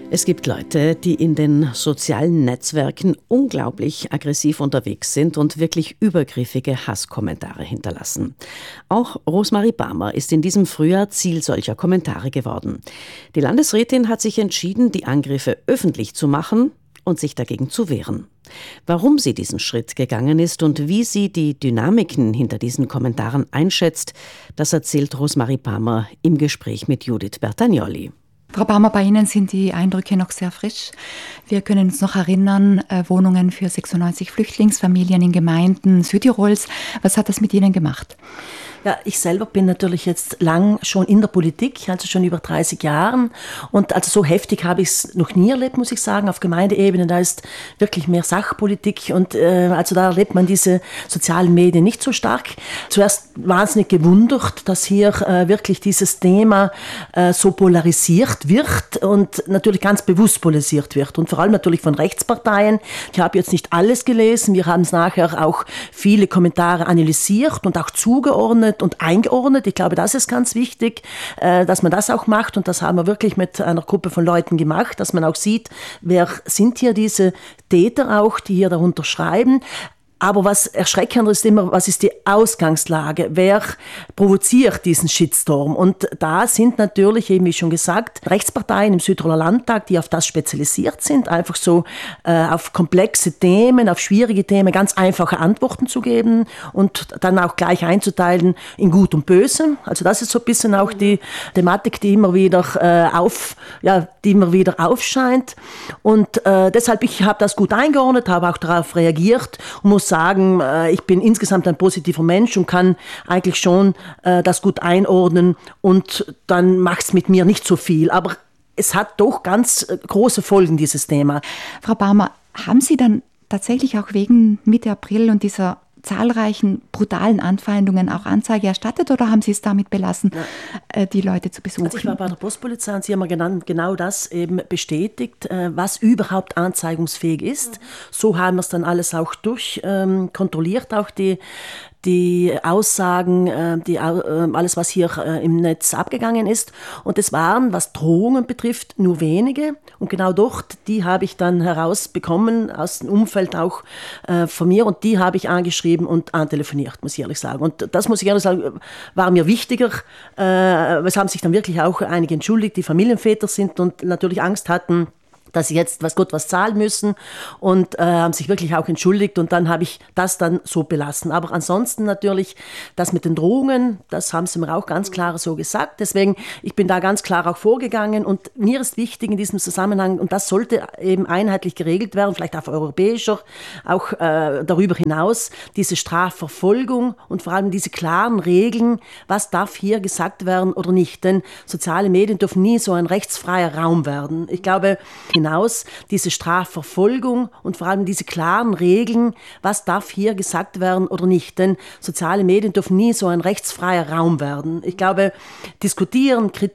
Es gibt Leute, die in den sozialen Netzwerken unglaublich aggressiv unterwegs sind und wirklich übergriffige Hasskommentare hinterlassen. Auch Rosemarie Barmer ist in diesem Frühjahr Ziel solcher Kommentare geworden. Die Landesrätin hat sich entschieden, die Angriffe öffentlich zu machen und sich dagegen zu wehren. Warum sie diesen Schritt gegangen ist und wie sie die Dynamiken hinter diesen Kommentaren einschätzt, das erzählt Rosemarie Barmer im Gespräch mit Judith Bertagnolli. Frau Barmer, bei Ihnen sind die Eindrücke noch sehr frisch. Wir können uns noch erinnern, Wohnungen für 96 Flüchtlingsfamilien in Gemeinden Südtirols. Was hat das mit Ihnen gemacht? Ja, ich selber bin natürlich jetzt lang schon in der Politik, also schon über 30 Jahren. Und also so heftig habe ich es noch nie erlebt, muss ich sagen, auf Gemeindeebene. Da ist wirklich mehr Sachpolitik und also da erlebt man diese sozialen Medien nicht so stark. Zuerst wahnsinnig gewundert, dass hier wirklich dieses Thema so polarisiert wird und natürlich ganz bewusst polarisiert wird. Und vor allem natürlich von Rechtsparteien. Ich habe jetzt nicht alles gelesen. Wir haben es nachher auch viele Kommentare analysiert und auch zugeordnet und eingeordnet. Ich glaube, das ist ganz wichtig, dass man das auch macht und das haben wir wirklich mit einer Gruppe von Leuten gemacht, dass man auch sieht, wer sind hier diese Täter auch, die hier darunter schreiben. Aber was erschreckender ist immer, was ist die Ausgangslage? Wer provoziert diesen Shitstorm? Und da sind natürlich, eben wie schon gesagt, Rechtsparteien im Südtiroler Landtag, die auf das spezialisiert sind, einfach so auf komplexe Themen, auf schwierige Themen ganz einfache Antworten zu geben und dann auch gleich einzuteilen in Gut und Böse. Also das ist so ein bisschen auch die Thematik, die immer wieder aufscheint. Und deshalb, ich habe das gut eingeordnet, habe auch darauf reagiert und muss sagen, ich bin insgesamt ein positiver Mensch und kann eigentlich schon das gut einordnen und dann macht es mit mir nicht so viel. Aber es hat doch ganz große Folgen, dieses Thema. Frau Barmer, haben Sie dann tatsächlich auch wegen Mitte April und dieser zahlreichen brutalen Anfeindungen auch Anzeige erstattet oder haben Sie es damit belassen, die Leute zu besuchen? Also ich war bei der Postpolizei und Sie haben mir genau das eben bestätigt, was überhaupt anzeigungsfähig ist. So haben wir es dann alles auch durchkontrolliert, auch die Aussagen, alles, was hier im Netz abgegangen ist. Und es waren, was Drohungen betrifft, nur wenige. Und genau dort, die habe ich dann herausbekommen, aus dem Umfeld auch von mir. Und die habe ich angeschrieben und antelefoniert, muss ich ehrlich sagen. Und das, muss ich ehrlich sagen, war mir wichtiger. Es haben sich dann wirklich auch einige entschuldigt, die Familienväter sind und natürlich Angst hatten, dass sie jetzt, was Gott was zahlen müssen und haben sich wirklich auch entschuldigt und dann habe ich das dann so belassen. Aber ansonsten natürlich, das mit den Drohungen, das haben sie mir auch ganz klar so gesagt. Deswegen, ich bin da ganz klar auch vorgegangen und mir ist wichtig in diesem Zusammenhang, und das sollte eben einheitlich geregelt werden, vielleicht auf europäischer, auch darüber hinaus, diese Strafverfolgung und vor allem diese klaren Regeln, was darf hier gesagt werden oder nicht. Denn soziale Medien dürfen nie so ein rechtsfreier Raum werden. Ich glaube, hinaus diese Strafverfolgung und vor allem diese klaren Regeln, was darf hier gesagt werden oder nicht. Denn soziale Medien dürfen nie so ein rechtsfreier Raum werden. Ich glaube, diskutieren,